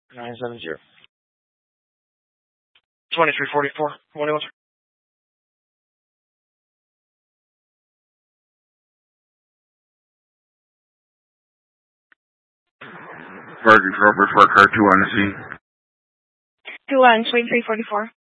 970. 2344. What else? Sergeant Robert for car 2 on the scene. 2-1, 2344.